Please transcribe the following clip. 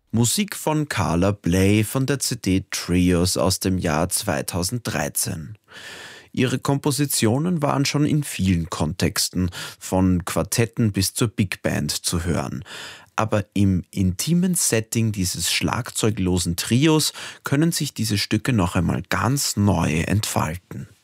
Musik von Carla Bley von der CD Trios aus dem Jahr 2013. Ihre Kompositionen waren schon in vielen Kontexten, von Quartetten bis zur Big Band, zu hören. Aber im intimen Setting dieses schlagzeuglosen Trios können sich diese Stücke noch einmal ganz neu entfalten.